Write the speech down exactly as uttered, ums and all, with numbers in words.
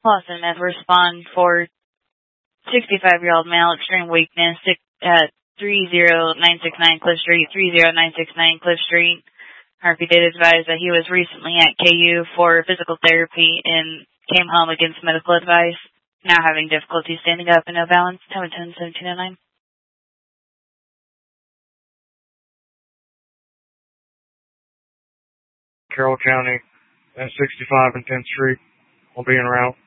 Lawson Med respond for sixty-five-year-old male, extreme weakness at three zero nine six nine Cliff Street, three zero nine six nine Cliff Street. Harvey did advise that he was recently at K U for physical therapy and came home against medical advice, now having difficulty standing up and no balance. ten ten seventeen oh nine. Carroll County at sixty-five and tenth Street will be en route.